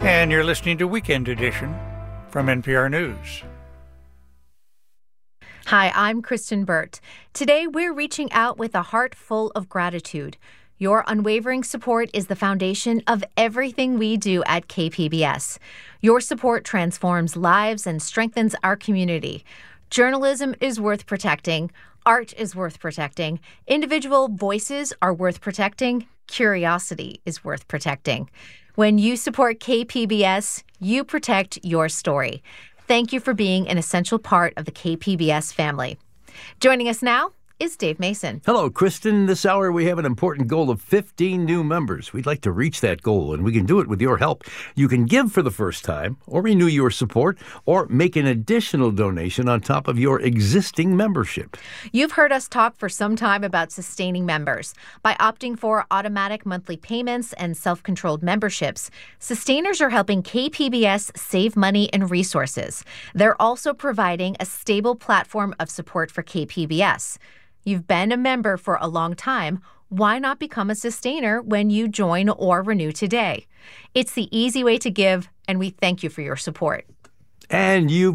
And you're listening to Weekend Edition from NPR News. Hi, I'm Kristen Burt. Today, we're reaching out with a heart full of gratitude. Your unwavering support is the foundation of everything we do at KPBS. Your support transforms lives and strengthens our community. Journalism is worth protecting. Art is worth protecting. Individual voices are worth protecting. Curiosity is worth protecting. When you support KPBS, you protect your story. Thank you for being an essential part of the KPBS family. Joining us now is Dave Mason. Hello, Kristen. This hour we have an important goal of 15 new members. We'd like to reach that goal, and we can do it with your help. You can give for the first time, or renew your support, or make an additional donation on top of your existing membership. You've heard us talk for some time about sustaining members. By opting for automatic monthly payments and self-controlled memberships, sustainers are helping KPBS save money and resources. They're also providing a stable platform of support for KPBS. You've been a member for a long time. Why not become a sustainer when you join or renew today? It's the easy way to give, and we thank you for your support. And you